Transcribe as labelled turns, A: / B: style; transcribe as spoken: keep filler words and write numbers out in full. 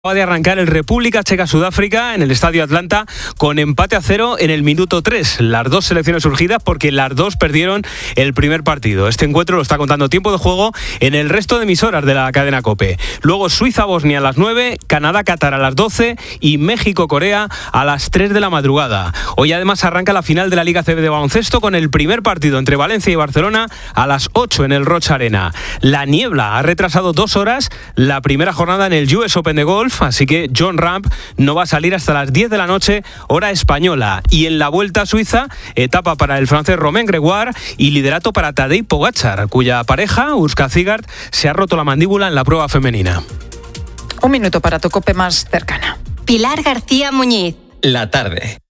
A: Acaba de arrancar el República Checa-Sudáfrica en el Estadio Atlanta con empate a cero en el minuto tres. Las dos selecciones surgidas porque las dos perdieron el primer partido. Este encuentro lo está contando Tiempo de Juego en el resto de emisoras de la cadena COPE. Luego Suiza-Bosnia a las nueve, Canadá-Qatar a las doce y México-Corea a las tres de la madrugada. Hoy además arranca la final de la Liga C B de baloncesto con el primer partido entre Valencia y Barcelona a las ocho en el Roig Arena. La niebla ha retrasado dos horas la primera jornada en el U S Open de golf, así que Jon Rahm no va a salir hasta las diez de la noche, hora española. Y en la Vuelta a Suiza, etapa para el francés Romain Grégoire y liderato para Tadej Pogačar, cuya pareja, Urska Zigart, se ha roto la mandíbula en la prueba femenina.
B: Un minuto para tu COPE más cercana.
C: Pilar García Muñiz.
D: La tarde.